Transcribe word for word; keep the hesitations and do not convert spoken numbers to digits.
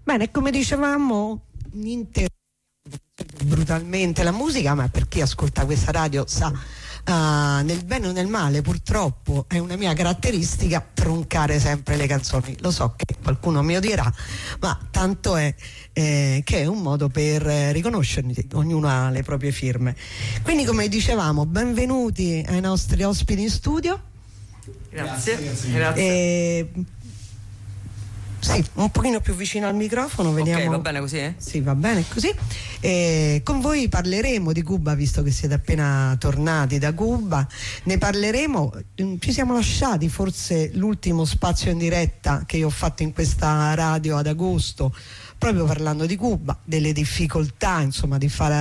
Bene, come dicevamo, niente brutalmente la musica, ma per chi ascolta questa radio sa, uh, nel bene o nel male, purtroppo è una mia caratteristica troncare sempre le canzoni. Lo so che qualcuno mi odierà, ma tanto è eh, che è un modo per eh, riconoscerli, ognuno ha le proprie firme. Quindi, come dicevamo, benvenuti ai nostri ospiti in studio. Grazie, grazie. grazie. E, sì, un pochino più vicino al microfono, vediamo. Ok, va bene così? Eh? Sì, va bene così. E con voi parleremo di Cuba, visto che siete appena tornati da Cuba. Ne parleremo, ci siamo lasciati forse l'ultimo spazio in diretta che io ho fatto in questa radio ad agosto, proprio parlando di Cuba, delle difficoltà, insomma, di fare